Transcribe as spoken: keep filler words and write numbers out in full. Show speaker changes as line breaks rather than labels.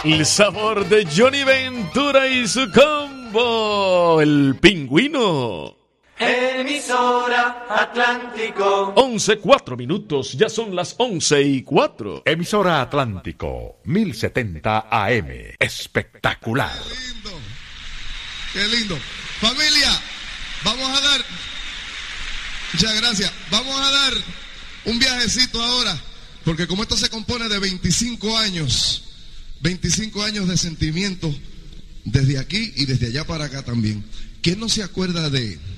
El sabor de Johnny Ventura y su combo, el pingüino.
Emisora Atlántico.
Once, cuatro minutos, ya son las once y cuatro.
Emisora Atlántico, mil setenta A M. Espectacular.
Qué lindo, qué lindo. Familia, vamos a dar, muchas gracias, vamos a dar un viajecito ahora, porque como esto se compone de veinticinco años, veinticinco años de sentimiento, desde aquí y desde allá para acá también. ¿Quién no se acuerda de